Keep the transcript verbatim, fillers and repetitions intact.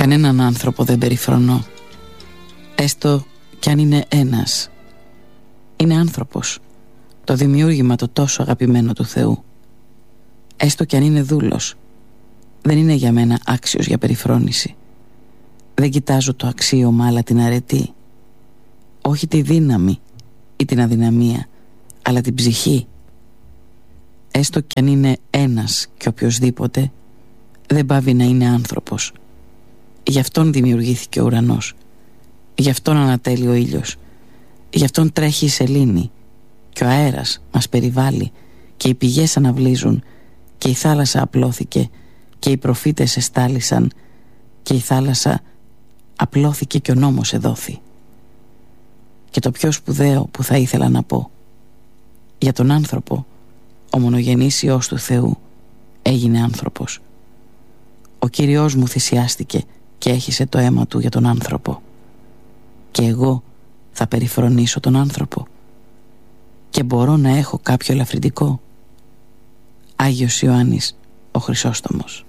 Κανέναν άνθρωπο δεν περιφρονώ, έστω κι αν είναι ένας. Είναι άνθρωπος, το δημιούργημα το τόσο αγαπημένο του Θεού. Έστω κι αν είναι δούλος, δεν είναι για μένα άξιος για περιφρόνηση. Δεν κοιτάζω το αξίωμα αλλά την αρετή. Όχι τη δύναμη ή την αδυναμία, αλλά την ψυχή. Έστω κι αν είναι ένας και οποιοσδήποτε, δεν πάβει να είναι άνθρωπος. Γι' αυτόν δημιουργήθηκε ο ουρανός. Γι' αυτόν ανατέλει ο ήλιος. Γι' αυτόν τρέχει η σελήνη. Και ο αέρας μας περιβάλλει. Και οι πηγές αναβλύζουν. Και η θάλασσα απλώθηκε. Και οι προφήτες εστάλησαν. Και η θάλασσα απλώθηκε και ο νόμος εδόθη. Και το πιο σπουδαίο που θα ήθελα να πω: για τον άνθρωπο, ο μονογενής Υιός του Θεού έγινε άνθρωπος. Ο Κύριος μου θυσιάστηκε και έχισε το αίμα του για τον άνθρωπο. Και εγώ θα περιφρονήσω τον άνθρωπο. Και μπορώ να έχω κάποιο ελαφρυντικό. Άγιος Ιωάννης ο Χρυσόστομος.